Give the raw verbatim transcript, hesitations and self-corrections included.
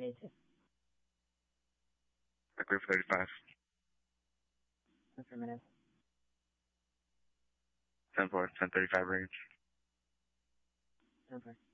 Good day, too. Group thirty-five. Affirmative. ten four, ten thirty-five range. Over.